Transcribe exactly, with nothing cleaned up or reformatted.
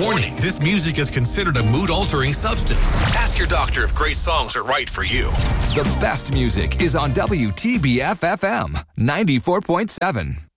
Warning, this music is considered a mood-altering substance. Ask your doctor if great songs are right for you. The best music is on W T B F F M ninety-four point seven.